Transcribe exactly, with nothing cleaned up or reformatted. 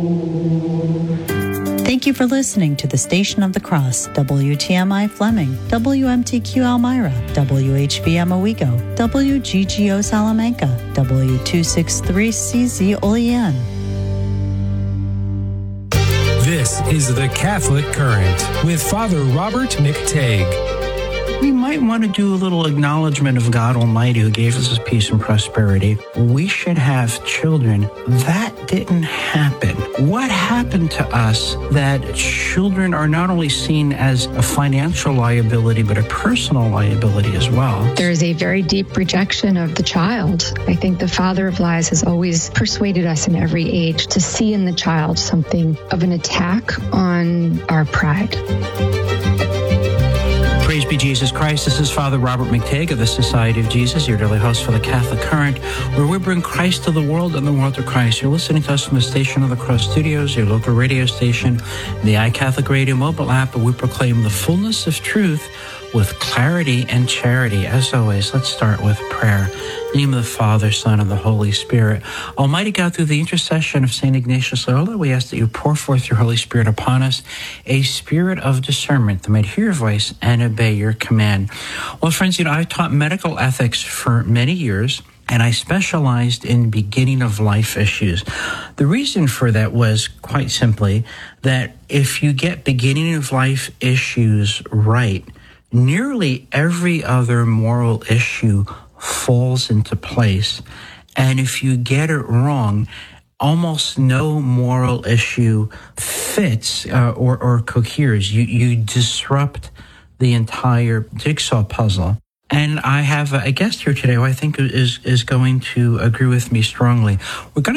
Thank you for listening to the Station of the Cross, W T M I Fleming, W M T Q Elmira, W H V M Owego, W G G O Salamanca, W two sixty-three C Z Olean. This is The Catholic Current with Father Robert McTague. We might want to do a little acknowledgement of God Almighty who gave us his peace and prosperity. We should have children. That didn't happen. What happened to us that children are not only seen as a financial liability, but a personal liability as well? There is a very deep rejection of the child. I think the father of lies has always persuaded us in every age to see in the child something of an attack on our pride. Praise be Jesus Christ. This is Father Robert McTague of the Society of Jesus, your daily host for the Catholic Current, where we bring Christ to the world and the world to Christ. You're listening to us from the Station of the Cross Studios, your local radio station, the iCatholic Radio mobile app, where we proclaim the fullness of truth with clarity and charity. As always, let's start with prayer. In the name of the Father, Son, and the Holy Spirit. Almighty God, through the intercession of Saint Ignatius Loyola, we ask that you pour forth your Holy Spirit upon us, a spirit of discernment that might hear your voice and obey your command. Well, friends, you know, I taught medical ethics for many years, and I specialized in beginning of life issues. The reason for that was quite simply that if you get beginning of life issues right, nearly every other moral issue falls into place. And if you get it wrong, almost no moral issue fits uh, or, or coheres. You, you disrupt the entire jigsaw puzzle. And I have a guest here today who I think is, is going to agree with me strongly. We're going to